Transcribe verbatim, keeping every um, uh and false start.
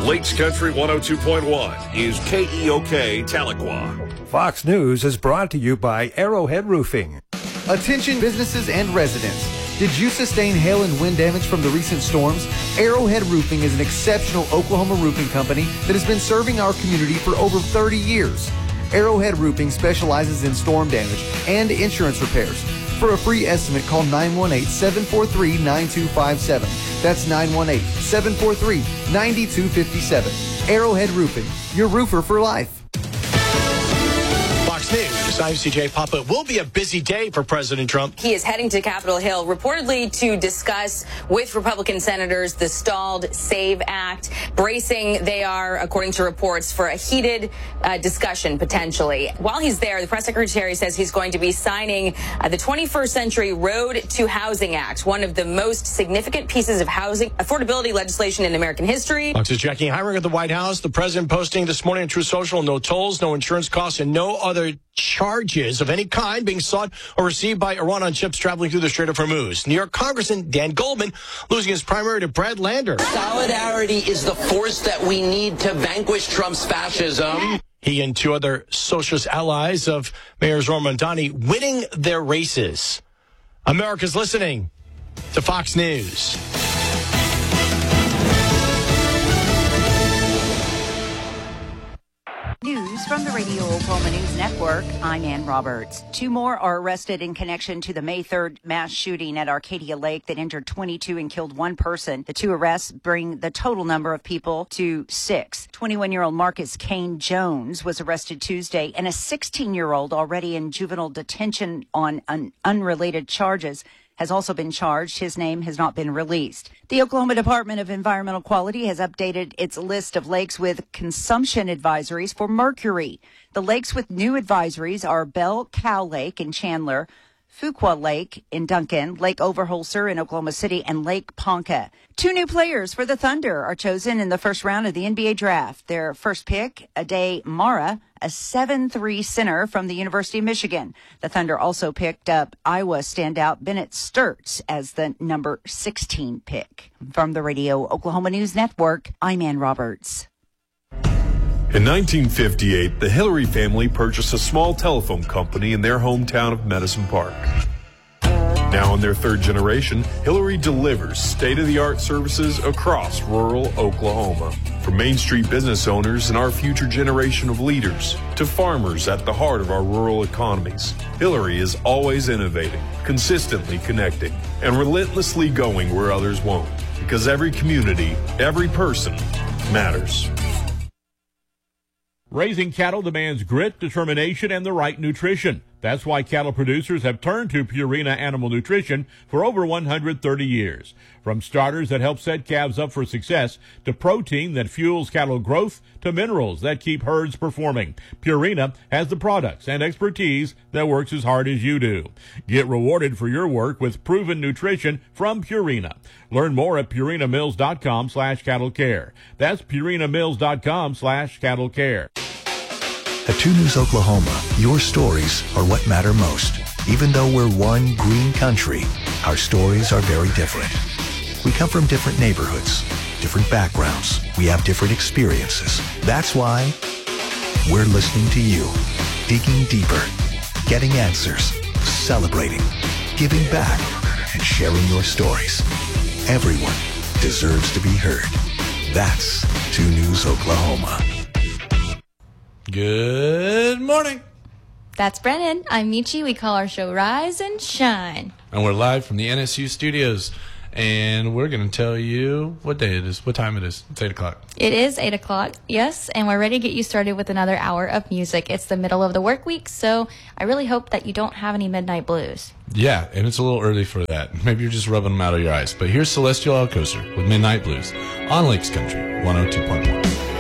Lakes Country one oh two point one is K E O K Tahlequah. Fox News is brought to you by Arrowhead Roofing. Attention businesses and residents. Did you sustain hail and wind damage from the recent storms? Arrowhead Roofing is an exceptional Oklahoma roofing company that has been serving our community for over thirty years. Arrowhead Roofing specializes in storm damage and insurance repairs. For a free estimate, call nine one eight, seven four three, nine two five seven. That's nine one eight, seven four three, nine two five seven. Arrowhead Roofing, your roofer for life. Fox News, I'm C J Papa. It will be a busy day for President Trump. He is heading to Capitol Hill reportedly to discuss with Republican senators the stalled SAVE Act. Bracing they are, according to reports, for a heated uh, discussion potentially. While he's there, the press secretary says he's going to be signing uh, the twenty-first Century Road to Housing Act, one of the most significant pieces of housing affordability legislation in American history. Fox's Jackie Heinrich at the White House. The president posting this morning on Truth Social, no tolls, no insurance costs, and no other charges of any kind being sought or received by Iran on ships traveling through the Strait of Hormuz. New York Congressman Dan Goldman losing his primary to Brad Lander. Solidarity is the force that we need to vanquish Trump's fascism. He and two other socialist allies of Mayor Zohran Mamdani winning their races. America's listening to Fox News. News from the Radio Oklahoma News Network. I'm Ann Roberts. Two more are arrested in connection to the May third mass shooting at Arcadia Lake that injured twenty-two and killed one person. The two arrests bring the total number of people to six. twenty-one-year-old Marcus Kane Jones was arrested Tuesday, and a sixteen-year-old already in juvenile detention on un- unrelated charges has also been charged. His name has not been released. The Oklahoma Department of Environmental Quality has updated its list of lakes with consumption advisories for mercury. The lakes with new advisories are Bell Cow Lake in Chandler, Fuqua Lake in Duncan, Lake Overholser in Oklahoma City, and Lake Ponca. Two new players for the Thunder are chosen in the first round of the N B A draft. Their first pick, Ade Mara, a seven three center from the University of Michigan. The Thunder also picked up Iowa standout Bennett Sturts as the number sixteen pick. From the Radio Oklahoma News Network, I'm Ann Roberts. In nineteen fifty-eight, the Hillary family purchased a small telephone company in their hometown of Medicine Park. Now in their third generation, Hillary delivers state-of-the-art services across rural Oklahoma. From Main Street business owners and our future generation of leaders to farmers at the heart of our rural economies, Hillary is always innovating, consistently connecting, and relentlessly going where others won't. Because every community, every person matters. Raising cattle demands grit, determination, and the right nutrition. That's why cattle producers have turned to Purina Animal Nutrition for over one hundred thirty years. From starters that help set calves up for success, to protein that fuels cattle growth, to minerals that keep herds performing, Purina has the products and expertise that works as hard as you do. Get rewarded for your work with proven nutrition from Purina. Learn more at purinamills.com slash cattle care. That's purinamills.com slash cattle care. At two News Oklahoma, your stories are what matter most. Even though we're one green country, our stories are very different. We come from different neighborhoods, different backgrounds. We have different experiences. That's why we're listening to you, digging deeper, getting answers, celebrating, giving back, and sharing your stories. Everyone deserves to be heard. That's two News Oklahoma. Good morning. That's Brennan. I'm Michi. We call our show Rise and Shine. And we're live from the N S U studios. And we're going to tell you what day it is, what time it is. It's eight o'clock. It is eight o'clock, yes. And we're ready to get you started with another hour of music. It's the middle of the work week, so I really hope that you don't have any midnight blues. Yeah, and it's a little early for that. Maybe you're just rubbing them out of your eyes. But here's Celestial Alcocer with Midnight Blues on Lakes Country one oh two point one.